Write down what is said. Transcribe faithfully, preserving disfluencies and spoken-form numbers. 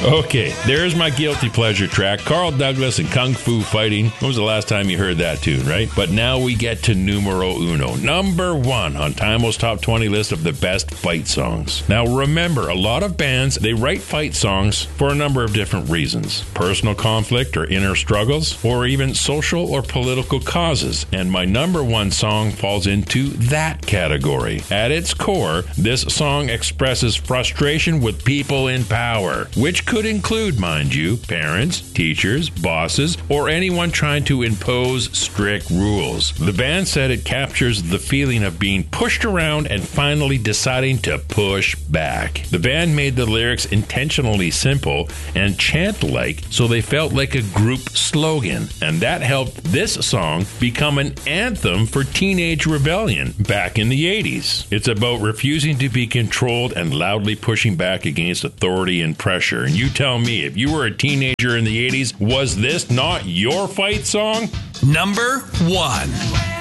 Okay, there's my guilty pleasure track. Carl Douglas and Kung Fu Fighting. When was the last time you heard that tune, right? But now we get to numero uno. Number one on Timeless Top twenty list of the best fight songs. Now remember, a lot of bands, they write fight songs for a number of different reasons. Personal conflict or inner struggles, or even social or political causes. And my number one song falls into that category. At its core, this song expresses frustration with people in power, which could include, mind you, parents, teachers, bosses, or anyone trying to impose strict rules. The band said it captures the feeling of being pushed around and finally deciding to push back. The band made the lyrics intentionally simple and chant-like, so they felt like a group slogan, and that helped this song become an anthem for teenage rebellion back in the eighties. It's about refusing to be controlled and loudly pushing back against authority and pressure. And you tell me, if you were a teenager in the eighties, was this not your fight song? Number one.